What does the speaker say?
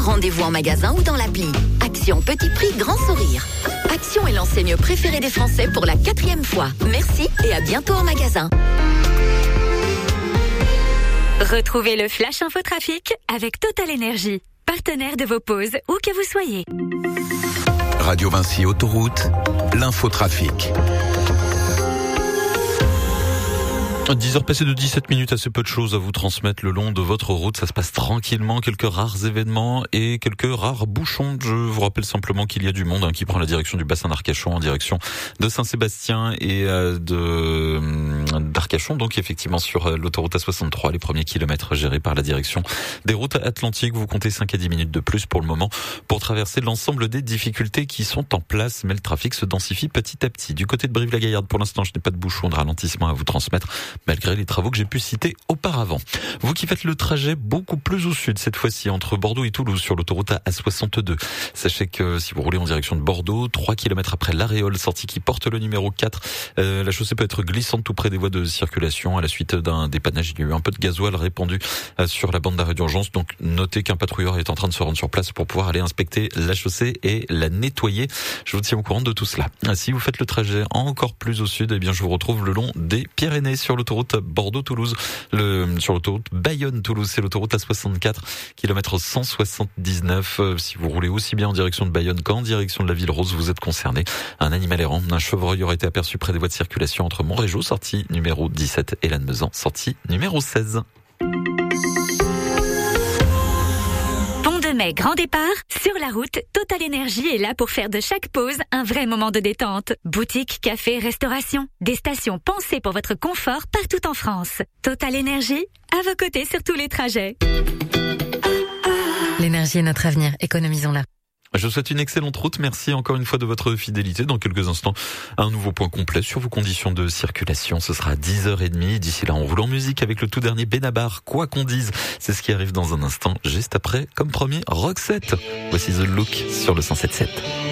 rendez-vous en magasin ou dans l'appli. Action petit prix, grand sourire. Action est l'enseigne préférée des Français pour la 4e fois. Merci et à bientôt en magasin. Retrouvez le Flash Info Trafic avec Total Énergie, partenaire de vos pauses où que vous soyez. Radio Vinci Autoroute, l'infotrafic. 10h passées de 17 minutes, assez peu de choses à vous transmettre le long de votre route. Ça se passe tranquillement, quelques rares événements et quelques rares bouchons. Je vous rappelle simplement qu'il y a du monde qui prend la direction du bassin d'Arcachon en direction de Saint-Sébastien et d'Arcachon. Donc effectivement sur l'autoroute A63, les premiers kilomètres gérés par la direction des routes atlantiques. Vous comptez 5 à 10 minutes de plus pour le moment pour traverser l'ensemble des difficultés qui sont en place. Mais le trafic se densifie petit à petit. Du côté de Brive-la-Gaillarde, pour l'instant, je n'ai pas de bouchon de ralentissement à vous transmettre, malgré les travaux que j'ai pu citer auparavant. Vous qui faites le trajet beaucoup plus au sud, cette fois-ci, entre Bordeaux et Toulouse, sur l'autoroute A62. Sachez que si vous roulez en direction de Bordeaux, 3 km après l'Aréole, sortie qui porte le numéro 4, la chaussée peut être glissante tout près des voies de circulation. À la suite d'un dépannage, il y a eu un peu de gasoil répandu sur la bande d'arrêt d'urgence. Donc, notez qu'un patrouilleur est en train de se rendre sur place pour pouvoir aller inspecter la chaussée et la nettoyer. Je vous tiens au courant de tout cela. Si vous faites le trajet encore plus au sud, eh bien, je vous retrouve le long des Pyrénées sur l'autoroute Bordeaux-Toulouse, sur l'autoroute Bayonne-Toulouse, c'est l'autoroute A64, kilomètre 179. Si vous roulez aussi bien en direction de Bayonne qu'en direction de la Ville Rose, vous êtes concerné. Un animal errant, un chevreuil aurait été aperçu près des voies de circulation entre Montrégeau, sortie numéro 17, et Lannemezan, sortie numéro 16. Mai, grand départ, sur la route, Total Énergie est là pour faire de chaque pause un vrai moment de détente. Boutique, café, restauration, des stations pensées pour votre confort partout en France. Total Énergie, à vos côtés sur tous les trajets. L'énergie est notre avenir, économisons-la. Je vous souhaite une excellente route. Merci encore une fois de votre fidélité. Dans quelques instants, un nouveau point complet sur vos conditions de circulation. Ce sera 10h30. D'ici là, on roule en musique avec le tout dernier Benabar. Quoi qu'on dise, c'est ce qui arrive dans un instant. Juste après, comme premier, Roxette. Voici The Look sur le 107.7.